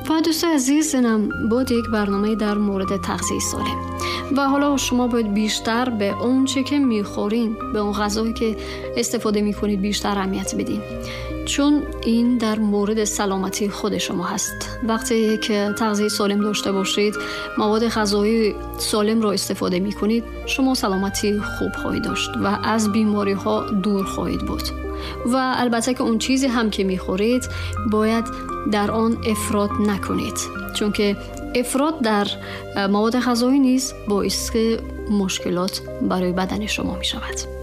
و دوستان عزیزم، بود یک برنامه در مورد تغذیه سالم و حالا شما باید بیشتر به اون چه که میخورین، به اون غذایی که استفاده میکنید بیشتر اهمیت بدین، چون این در مورد سلامتی خود شما هست. وقتی که تغذیه سالم داشته باشید، مواد غذایی سالم را استفاده میکنید، شما سلامتی خوب خواهید داشت و از بیماری ها دور خواهید بود. و البته که اون چیزی هم که میخورید باید در آن افراط نکنید، چون که افراط در مواد غذایی نیز باعث مشکلات برای بدن شما می شود.